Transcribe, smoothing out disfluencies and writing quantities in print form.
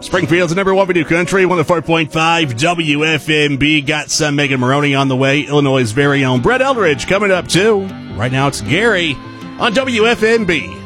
Springfield's number one video country, 104.5 WFMB. Got some Megan Maroney on the way. Illinois' very own Brett Eldridge coming up, too. Right now, it's Gary on WFMB.